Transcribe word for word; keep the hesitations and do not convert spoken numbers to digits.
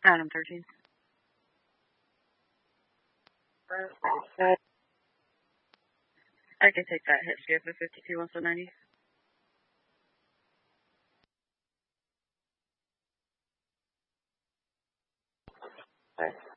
Adam thirteen. I can take that hit skip at fifty-two, one ninety. Thanks.